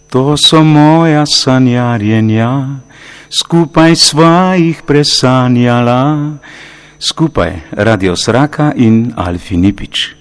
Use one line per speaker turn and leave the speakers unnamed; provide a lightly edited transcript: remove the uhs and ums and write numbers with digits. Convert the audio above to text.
To so moja sanjarjenja, skupaj sva jih presanjala, skupaj Radio Sraka in Alfi Nipič.